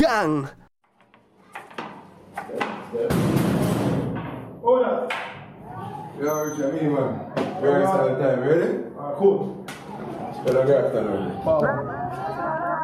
Gang! Order! Yo, what you mean, man? Very solid time, ready? Cool. Spell a graph,